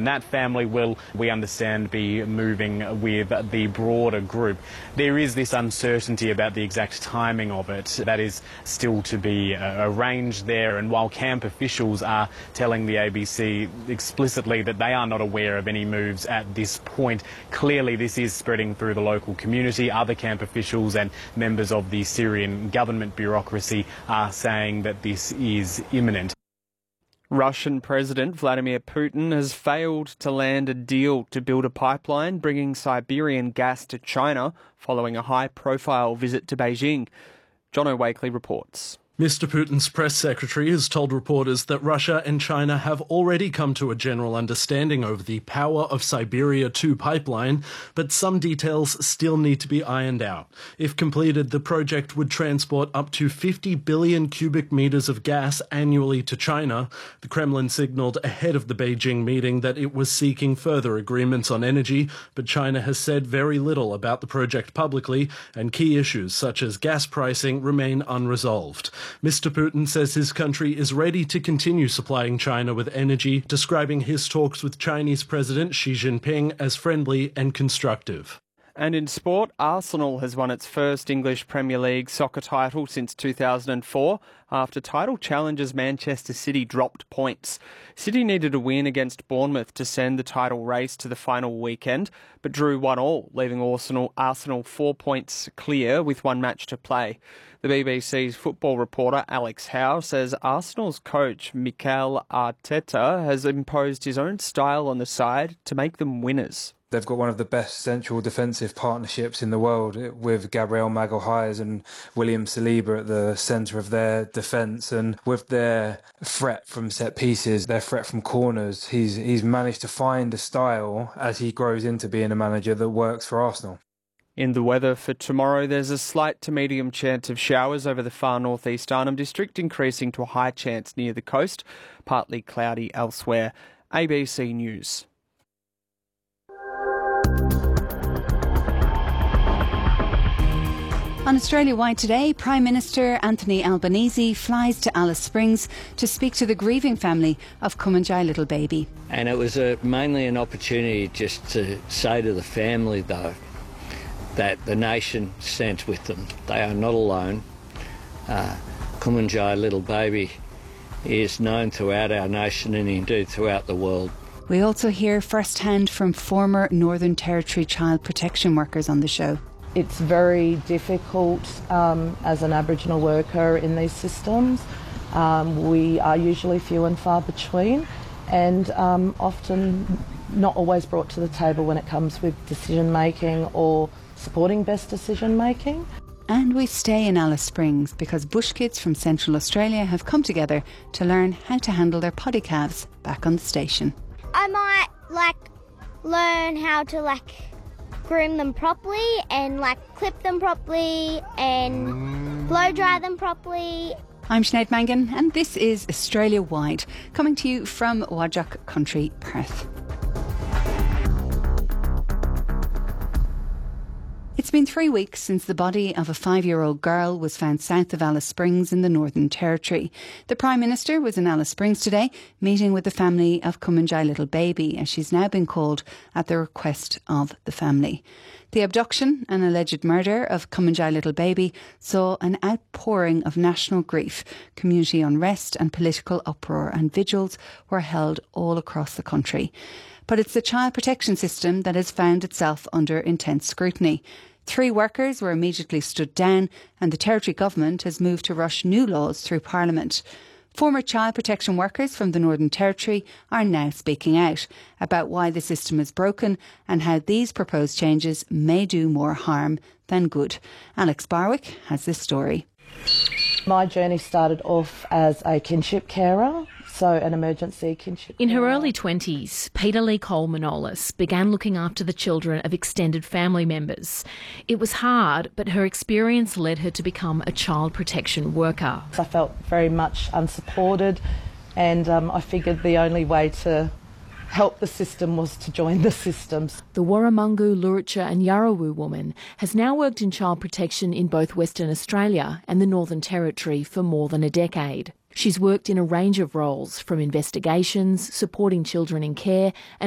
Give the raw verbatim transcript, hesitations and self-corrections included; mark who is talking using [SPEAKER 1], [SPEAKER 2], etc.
[SPEAKER 1] And that family will, we understand, be moving with the broader group. There is this uncertainty about the exact timing of it. That is still to be uh, arranged there. And while camp officials are telling the A B C explicitly that they are not aware of any moves at this point, clearly this is spreading through the local community. Other camp officials and members of the Syrian government bureaucracy are saying that this is imminent.
[SPEAKER 2] Russian President Vladimir Putin has failed to land a deal to build a pipeline bringing Siberian gas to China following a high-profile visit to Beijing. John O'Wakely reports.
[SPEAKER 3] Mister Putin's press secretary has told reporters that Russia and China have already come to a general understanding over the Power of Siberia two pipeline, but some details still need to be ironed out. If completed, the project would transport up to fifty billion cubic metres of gas annually to China. The Kremlin signalled ahead of the Beijing meeting that it was seeking further agreements on energy, but China has said very little about the project publicly, and key issues such as gas pricing remain unresolved. Mister Putin says his country is ready to continue supplying China with energy, describing his talks with Chinese President Xi Jinping as friendly and constructive.
[SPEAKER 2] And in sport, Arsenal has won its first English Premier League soccer title since two thousand four after title challengers Manchester City dropped points. City needed a win against Bournemouth to send the title race to the final weekend, but drew one all, leaving Arsenal, Arsenal four points clear with one match to play. The B B C's football reporter Alex Howe says Arsenal's coach Mikel Arteta has imposed his own style on the side to make them winners.
[SPEAKER 4] They've got one of the best central defensive partnerships in the world with Gabriel Magalhaes and William Saliba at the centre of their defence, and with their threat from set pieces, their threat from corners, he's he's managed to find a style as he grows into being a manager that works for Arsenal.
[SPEAKER 2] In the weather for tomorrow, there's a slight to medium chance of showers over the far northeast Arnhem District, increasing to a high chance near the coast, partly cloudy elsewhere. A B C News.
[SPEAKER 5] On Australia-wide today, Prime Minister Anthony Albanese flies to Alice Springs to speak to the grieving family of Kumanjai little baby.
[SPEAKER 6] And it was a, mainly an opportunity just to say to the family, though, that the nation stands with them. They are not alone. Uh, Kumanjai little baby is known throughout our nation and indeed throughout the world.
[SPEAKER 5] We also hear firsthand from former Northern Territory child protection workers on the show.
[SPEAKER 7] It's very difficult um, as an Aboriginal worker in these systems. Um, we are usually few and far between, and um, often not always brought to the table when it comes with decision making or supporting best decision making.
[SPEAKER 5] And we stay in Alice Springs because bush kids from Central Australia have come together to learn how to handle their poddy calves back on the station.
[SPEAKER 8] I might like learn how to like groom them properly and like clip them properly and blow dry them properly.
[SPEAKER 5] I'm Sinead Mangan and this is Australia Wide, coming to you from Whadjuk Country, Perth. It's been three weeks since the body of a five-year-old girl was found south of Alice Springs in the Northern Territory. The Prime Minister was in Alice Springs today, meeting with the family of Kumanjai little baby, as she's now been called at the request of the family. The abduction and alleged murder of Kumanjai little baby saw an outpouring of national grief. Community unrest and political uproar and vigils were held all across the country. But it's the child protection system that has found itself under intense scrutiny. Three workers were immediately stood down and the Territory Government has moved to rush new laws through Parliament. Former child protection workers from the Northern Territory are now speaking out about why the system is broken and how these proposed changes may do more harm than good. Alex Barwick has this story.
[SPEAKER 7] My journey started off as a kinship carer, so an emergency kinship
[SPEAKER 9] In her
[SPEAKER 7] carer.
[SPEAKER 9] early twenties, Peter Lee Cole-Manolis began looking after the children of extended family members. It was hard, but her experience led her to become a child protection worker.
[SPEAKER 7] I felt very much unsupported, and um, I figured the only way to help the system was to join the systems.
[SPEAKER 9] The Warramungu, Luritja and Yarrawoo woman has now worked in child protection in both Western Australia and the Northern Territory for more than a decade. She's worked in a range of roles, from investigations, supporting children in care and